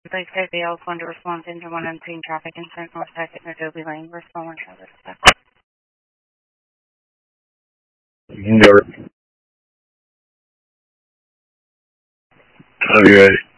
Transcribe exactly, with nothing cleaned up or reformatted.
Like I said, they all want to respond to one unseen traffic incident north side at Adobe Lane. Respond to this. Never. Are you ready?